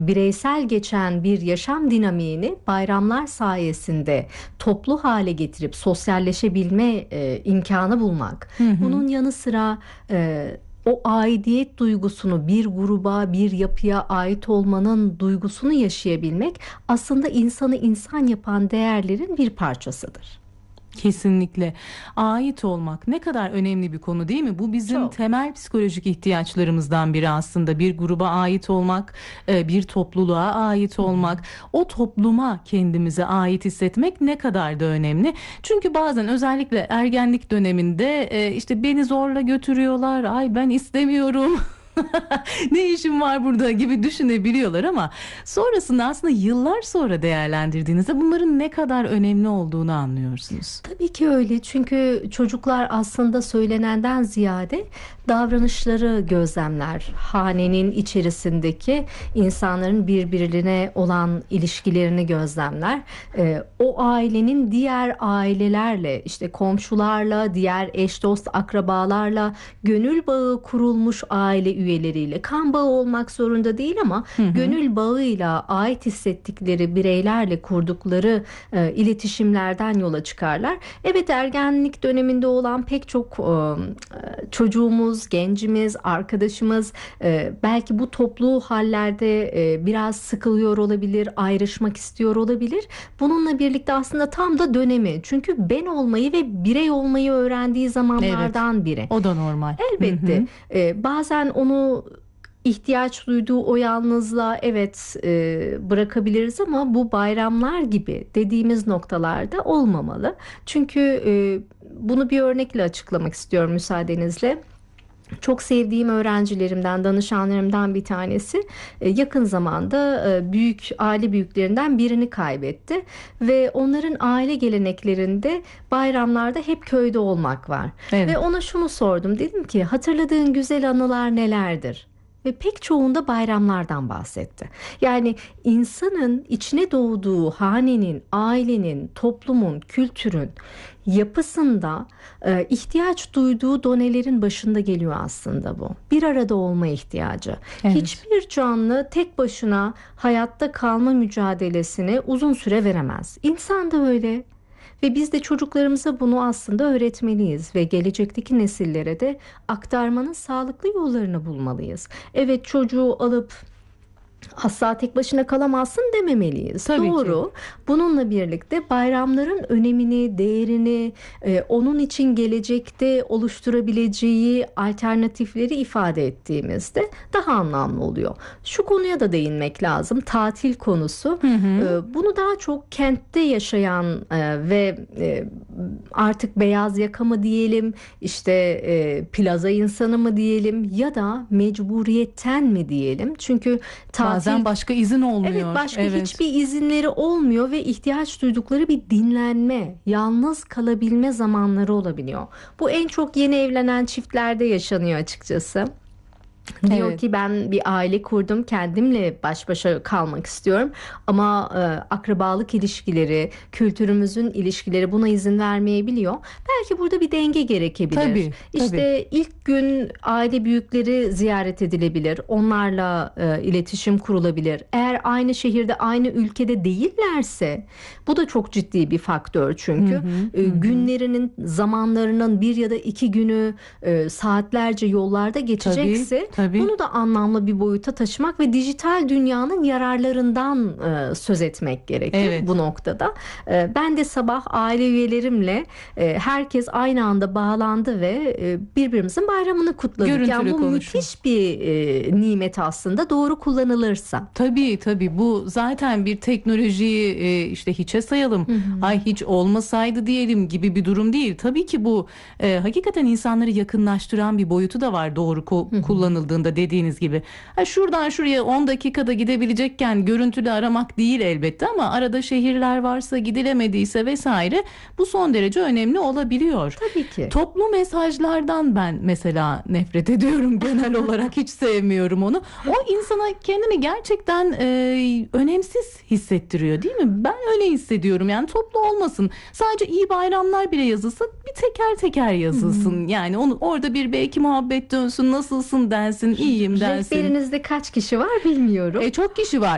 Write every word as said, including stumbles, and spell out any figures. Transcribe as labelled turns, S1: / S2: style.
S1: bireysel geçen bir yaşam dinamiğini bayramlar sayesinde toplu hale getirip sosyalleşebilme e, imkanı bulmak.
S2: Hı hı.
S1: Bunun yanı sıra e, o aidiyet duygusunu, bir gruba, bir yapıya ait olmanın duygusunu yaşayabilmek aslında insanı insan yapan değerlerin bir parçasıdır.
S2: Kesinlikle. Ait olmak ne kadar önemli bir konu, değil mi? Bu bizim
S1: Çok.
S2: temel psikolojik ihtiyaçlarımızdan biri aslında. Bir gruba ait olmak, e, bir topluluğa ait olmak, o topluma kendimize ait hissetmek ne kadar da önemli. Çünkü bazen özellikle ergenlik döneminde e, işte beni zorla götürüyorlar, ay ben istemiyorum. Ne işim var burada gibi düşünebiliyorlar ama sonrasında aslında yıllar sonra değerlendirdiğinizde bunların ne kadar önemli olduğunu anlıyorsunuz.
S1: Tabii ki öyle, çünkü çocuklar aslında söylenenden ziyade davranışları gözlemler. Hanenin içerisindeki insanların birbirine olan ilişkilerini gözlemler. Ee, o ailenin diğer ailelerle, işte komşularla, diğer eş dost akrabalarla, gönül bağı kurulmuş aile üyeleriyle, kan bağı olmak zorunda değil ama
S2: Hı hı.
S1: gönül bağıyla ait hissettikleri bireylerle kurdukları e, iletişimlerden yola çıkarlar. Evet, ergenlik döneminde olan pek çok e, çocuğumuz, gencimiz, arkadaşımız e, belki bu toplu hallerde e, biraz sıkılıyor olabilir, ayrışmak istiyor olabilir. Bununla birlikte aslında tam da dönemi. Çünkü ben olmayı ve birey olmayı öğrendiği zamanlardan biri.
S2: O da normal.
S1: Elbette.
S2: Hı hı.
S1: e, bazen onu ihtiyaç duyduğu o yalnızlığa evet e, bırakabiliriz ama bu bayramlar gibi dediğimiz noktalarda olmamalı. Çünkü e, bunu bir örnekle açıklamak istiyorum müsaadenizle. Çok sevdiğim öğrencilerimden, danışanlarımdan bir tanesi e, yakın zamanda e, büyük aile büyüklerinden birini kaybetti ve onların aile geleneklerinde bayramlarda hep köyde olmak var.
S2: Evet.
S1: Ve ona şunu sordum, dedim ki hatırladığın güzel anılar nelerdir? Ve pek çoğunda bayramlardan bahsetti. Yani insanın içine doğduğu hanenin, ailenin, toplumun, kültürün yapısında e, ihtiyaç duyduğu donelerin başında geliyor aslında bu. Bir arada olma ihtiyacı.
S2: Evet.
S1: Hiçbir canlı tek başına hayatta kalma mücadelesini uzun süre veremez. İnsan da öyle. Ve biz de çocuklarımıza bunu aslında öğretmeliyiz ve gelecekteki nesillere de aktarmanın sağlıklı yollarını bulmalıyız. Evet, çocuğu alıp asla tek başına kalamazsın dememeliyiz.
S2: Tabii
S1: Doğru.
S2: ki.
S1: Bununla birlikte bayramların önemini, değerini, e, onun için gelecekte oluşturabileceği alternatifleri ifade ettiğimizde daha anlamlı oluyor. Şu konuya da değinmek lazım. Tatil konusu.
S2: Hı hı.
S1: E, bunu daha çok kentte yaşayan e, ve e, artık beyaz yaka mı diyelim, işte e, plaza insanı mı diyelim ya da mecburiyetten mi diyelim? Çünkü tatil
S2: Bazen başka izin olmuyor.
S1: Evet, başka
S2: Evet.
S1: hiçbir izinleri olmuyor ve ihtiyaç duydukları bir dinlenme, yalnız kalabilme zamanları olabiliyor. Bu en çok yeni evlenen çiftlerde yaşanıyor açıkçası. Diyor
S2: Evet.
S1: ki ben bir aile kurdum, kendimle baş başa kalmak istiyorum ama e, akrabalık ilişkileri, kültürümüzün ilişkileri buna izin vermeyebiliyor. Belki burada bir denge gerekebilir.
S2: Tabii,
S1: İşte ilk gün aile büyükleri ziyaret edilebilir, onlarla e, iletişim kurulabilir. Eğer aynı şehirde, aynı ülkede değillerse bu da çok ciddi bir faktör çünkü.
S2: Hı hı,
S1: E,
S2: hı hı.
S1: günlerinin, zamanlarının bir ya da iki günü e, saatlerce yollarda geçecekse
S2: Tabii.
S1: bunu da anlamlı bir boyuta taşımak ve dijital dünyanın yararlarından e, söz etmek gerekir
S2: Evet.
S1: bu noktada. E, ben de sabah aile üyelerimle e, herkes aynı anda bağlandı ve e, birbirimizin bayramını kutladık.
S2: Görüntülü
S1: Yani bu
S2: konuşma.
S1: müthiş bir e, nimet aslında, doğru kullanılırsa.
S2: Tabii tabii, bu zaten bir teknolojiyi e, işte hiçe sayalım, ay hiç olmasaydı diyelim gibi bir durum değil. Tabii ki bu e, hakikaten insanları yakınlaştıran bir boyutu da var doğru ku- kullanıldığında, dediğiniz gibi. Ha, şuradan şuraya on dakikada gidebilecekken görüntülü aramak değil elbette ama arada şehirler varsa, gidilemediyse vesaire, bu son derece önemli olabiliyor.
S1: Tabii ki.
S2: Toplu mesajlardan ben mesela nefret ediyorum genel olarak, hiç sevmiyorum onu. O insana kendini gerçekten e, önemsiz hissettiriyor, değil mi? Ben öyle hissediyorum. Yani toplu olmasın. Sadece iyi bayramlar bile yazılsa, bir teker teker yazılsın. Yani onu orada bir belki muhabbet dönsün, nasılsın densin, iyiyim densin.
S1: Rehberinizde kaç kişi var bilmiyorum.
S2: E, çok kişi var.